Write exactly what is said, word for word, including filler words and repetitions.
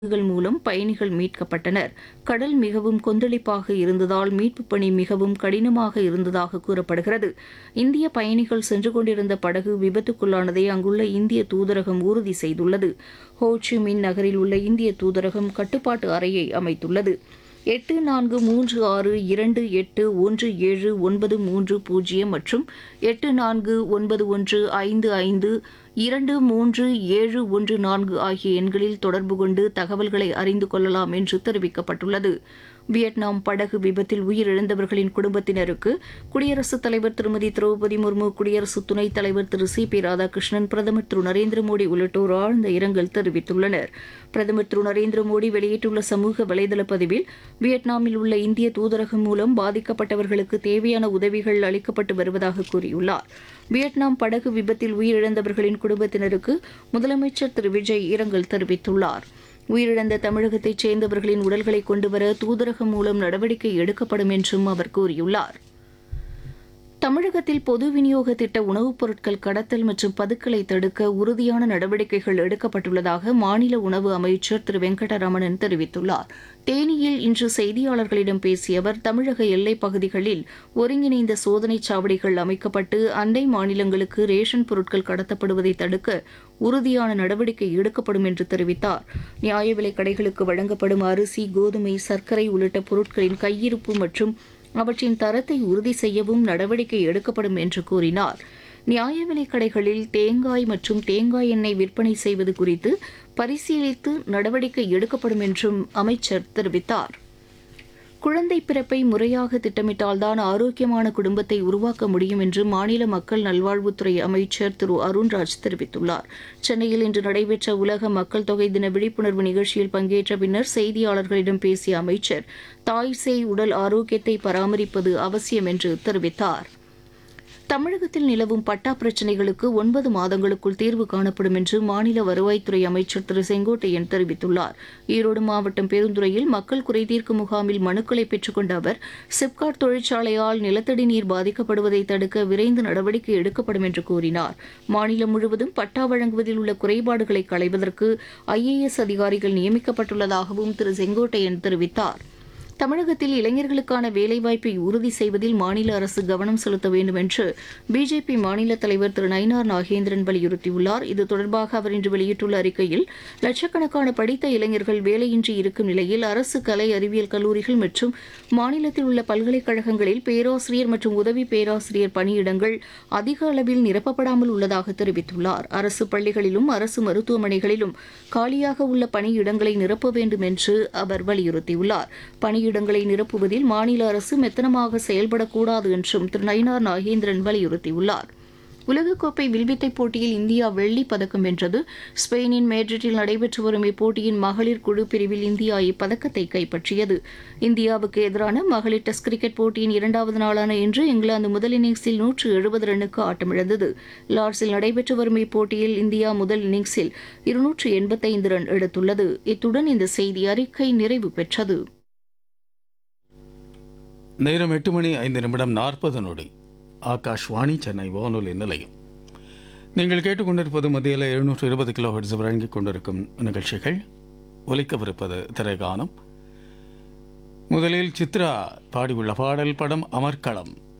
படகுகள் மூலம் பயணிகள் மீட்கப்பட்டனர். கடல் மிகவும் கொந்தளிப்பாக இருந்ததால் மீட்புப் பணி மிகவும் கடினமாக இருந்ததாக கூறப்படுகிறது. இந்திய பயணிகள் சென்று கொண்டிருந்த படகு விபத்துக்குள்ளானதை அங்குள்ள இந்திய தூதரகம் உறுதி செய்துள்ளது. ஹோ சி மின் நகரில் உள்ள இந்திய தூதரகம் கட்டுப்பாட்டு அறையை அமைத்துள்ளது. எட்டு நான்கு மூன்று ஆறு இரண்டு எட்டு ஒன்று ஏழு ஒன்பது மூன்று பூஜ்ஜியம் மற்றும் எட்டு நான்கு ஒன்பது ஒன்று ஐந்து ஐந்து இரண்டு மூன்று ஏழு ஒன்று நான்கு ஆகிய எண்களில் தொடர்பு கொண்டு தகவல்களை அறிந்து கொள்ளலாம் என்று தெரிவிக்கப்பட்டுள்ளது. வியட்நாம் படகு விபத்தில் உயிரிழந்தவர்களின் குடும்பத்தினருக்கு குடியரசுத் தலைவர் திருமதி திரௌபதி முர்மு, குடியரசு துணைத் தலைவர் திரு சி பி ராதாகிருஷ்ணன், பிரதமர் திரு நரேந்திர மோடி உள்ளிட்டோர் ஆழ்ந்த இரங்கல் தெரிவித்துள்ளனர். பிரதமர் திரு நரேந்திர மோடி வெளியிட்டுள்ள சமூக வலைதள பதிவில், வியட்நாமில் உள்ள இந்திய தூதரகம் மூலம் பாதிக்கப்பட்டவர்களுக்கு தேவையான உதவிகள் அளிக்கப்பட்டு வருவதாக கூறியுள்ளார். வியட்நாம் படகு விபத்தில் உயிரிழந்தவர்களின் குடும்பத்தினருக்கு முதலமைச்சர் திரு விஜய் இரங்கல் தெரிவித்துள்ளார். உயிரிழந்த தமிழகத்தைச் சேர்ந்தவர்களின் உடல்களை கொண்டுவர தூதரகம் மூலம் நடவடிக்கை எடுக்கப்படும் என்றும் அவர் கூறியுள்ளார். தமிழகத்தில் பொது விநியோக திட்ட உணவுப் பொருட்கள் கடத்தல் மற்றும் பதுக்கலை தடுக்க உறுதியான நடவடிக்கைகள் எடுக்கப்பட்டுள்ளதாக மாநில உணவு அமைச்சர் திரு வெங்கடரமணன் தெரிவித்துள்ளார். தேனியில் இன்று செய்தியாளர்களிடம் பேசிய அவர், தமிழக எல்லைப் பகுதிகளில் ஒருங்கிணைந்த சோதனைச் சாவடிகள் அமைக்கப்பட்டு அண்டை மாநிலங்களுக்கு ரேஷன் பொருட்கள் கடத்தப்படுவதை தடுக்க உறுதியான நடவடிக்கை எடுக்கப்படும் என்று தெரிவித்தார். நியாய விலைக் கடைகளுக்கு வழங்கப்படும் அரிசி, கோதுமை, சர்க்கரை உள்ளிட்ட பொருட்களின் கையிருப்பு மற்றும் அவற்றின் தரத்தை உறுதி செய்யவும் நடவடிக்கை எடுக்கப்படும் என்று கூறினார். நியாய விலைக் கடைகளில் தேங்காய் மற்றும் தேங்காய் எண்ணெய் விற்பனை செய்வது குறித்து பரிசீலித்து நடவடிக்கை எடுக்கப்படும் என்றும் அமைச்சர் தெரிவித்தார். குழந்தை பிறப்பை முறையாக திட்டமிட்டால்தான் ஆரோக்கியமான குடும்பத்தை உருவாக்க முடியும் என்று மாநில மக்கள் நல்வாழ்வுத்துறை அமைச்சர் திரு அருண்ராஜ் தெரிவித்துள்ளார். சென்னையில் இன்று நடைபெற்ற உலக மக்கள் தொகை தின விழிப்புணர்வு நிகழ்ச்சியில் பங்கேற்ற பின்னர் செய்தியாளர்களிடம் பேசிய அமைச்சர், தாய் சேய் உடல் ஆரோக்கியத்தை பராமரிப்பது அவசியம் என்று தெரிவித்தார். தமிழகத்தில் நிலவும் பட்டா பிரச்சினைகளுக்கு ஒன்பது மாதங்களுக்குள் தீர்வு காணப்படும் என்று மாநில வருவாய்த்துறை அமைச்சர் திரு செங்கோட்டையன் தெரிவித்துள்ளார். ஈரோடு மாவட்டம் பெருந்துறையில் மக்கள் குறைதீர்க்கும் முகாமில் மனுக்களை பெற்றுக் கொண்ட அவர், சிப்காட் தொழிற்சாலையால் நிலத்தடி நீர் பாதிக்கப்படுவதை தடுக்க விரைந்து நடவடிக்கை எடுக்கப்படும் என்று கூறினார். மாநிலம் முழுவதும் பட்டா வழங்குவதில் உள்ள குறைபாடுகளை களைவதற்கு ஐ ஏ எஸ் அதிகாரிகள் நியமிக்கப்பட்டுள்ளதாகவும் திரு செங்கோட்டையன் தெரிவித்தார். தமிழகத்தில் இளைஞர்களுக்கான வேலைவாய்ப்பை உறுதி செய்வதில் மாநில அரசு கவனம் செலுத்த வேண்டும் என்று பிஜேபி மாநில தலைவர் திரு நயினார் நாகேந்திரன் வலியுறுத்தியுள்ளார். இது தொடர்பாக அவர் இன்று வெளியிட்டுள்ள அறிக்கையில், லட்சக்கணக்கான படித்த இளைஞர்கள் வேலையின்றி இருக்கும் நிலையில் அரசு கலை அறிவியல் கல்லூரிகள் மற்றும் மாநிலத்தில் உள்ள பல்கலைக்கழகங்களில் பேராசிரியர் மற்றும் உதவி பேராசிரியர் பணியிடங்கள் அதிக அளவில் நிரப்பப்படாமல் உள்ளதாக தெரிவித்துள்ளார். அரசு பள்ளிகளிலும் அரசு மருத்துவமனைகளிலும் காலியாக உள்ள பணியிடங்களை நிரப்ப வேண்டும் என்று அவர் வலியுறுத்தியுள்ளார். பணி இடங்களை நிரப்புவதில் மாநில அரசு மெத்தனமாக செயல்படக்கூடாது என்றும் திரு நயினார் நாகேந்திரன் வலியுறுத்தியுள்ளார். உலகக்கோப்பை வில்வித்தை போட்டியில் இந்தியா வெள்ளிப் பதக்கம் வென்றது. ஸ்பெயினின் மேட்ரிட்டில் நடைபெற்று வரும் இப்போட்டியின் மகளிர் குழு பிரிவில் இந்தியா இப்பதக்கத்தை கைப்பற்றியது. இந்தியாவுக்கு எதிரான மகளிர் டெஸ்ட் கிரிக்கெட் போட்டியின் இரண்டாவது நாளான இன்று இங்கிலாந்து முதல் இன்னிங்ஸில் நூற்று எழுபது ரன்னுக்கு ஆட்டமிழந்தது. லார்ட்ஸில் நடைபெற்று வரும் இப்போட்டியில் இந்தியா முதல் இன்னிங்ஸில் இருநூற்று எண்பத்தைந்து ரன் எடுத்துள்ளது. இத்துடன் இந்த செய்தி அறிக்கை நிறைவு பெற்றது. நேரம் எட்டு மணி ஐந்து நிமிடம் நாற்பது நொடி. ஆகாஷ்வாணி சென்னை வானொலி நிலையம். நீங்கள் கேட்டுக்கொண்டிருப்பது மத்தியில் எழுநூற்று இருபது கிலோ ஹெர்ட்ஸ் வழங்கிக் கொண்டிருக்கும் நிகழ்ச்சிகள். ஒலிக்கவிருப்பது திரைகானம். முதலில் சித்ரா பாடியுள்ள பாடல். படம் அமர்க்களம்.